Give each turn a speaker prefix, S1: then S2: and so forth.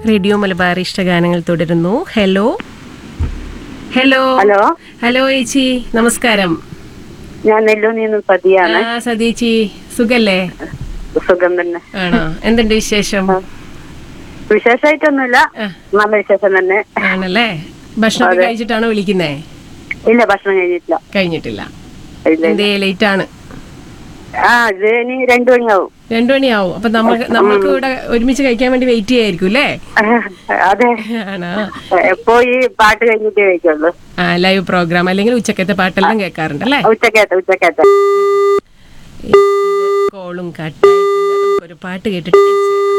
S1: Radio Malabar ഇഷ്ടഗാനങ്ങൾ തുടരുന്നു. Hello hello
S2: hello
S1: hello ചേച്ചി, നമസ്കാരം.
S2: ഞാൻ നെല്ലൂന്ന് സതിയാണ്.
S1: സതീച്ചി, സുഖല്ലേ?
S2: സുഖം തന്നെ.
S1: ആണോ? എന്തുണ്ട് വിശേഷം?
S2: വിശേഷമായിട്ടൊന്നുമില്ല, നല്ല വിശേഷം തന്നെ.
S1: ആണല്ലേ. ഭക്ഷണം കഴിച്ചിട്ടാണോ വിളിക്കുന്നേ?
S2: ഇല്ല, ഭക്ഷണം
S1: കഴിഞ്ഞിട്ടില്ല.
S2: ഇല്ല.
S1: എന്തേ ലേറ്റ് ആണ്?
S2: ഇത് ഇനി 2 മണിയാവും.
S1: 2 മണിയാവും. അപ്പൊ നമുക്ക് ഇവിടെ ഒരുമിച്ച് കഴിക്കാൻ വേണ്ടി വെയിറ്റ് ചെയ്യായിരിക്കും അല്ലേ?
S2: അതെ.
S1: ആണോ?
S2: എപ്പോ ഈ പാട്ട് കഴിഞ്ഞിട്ടേ കഴിക്കുള്ളൂ.
S1: ലൈവ് പ്രോഗ്രാം അല്ലെങ്കിൽ ഉച്ചക്കത്തെ പാട്ടെല്ലാം കേൾക്കാറുണ്ട് അല്ലേ?
S2: ഉച്ചക്കത്തെ
S1: കോളും കട്ടായിട്ടുണ്ട്. നമുക്കൊരു പാട്ട് കേട്ടിട്ട് തിരിച്ചു വരാം.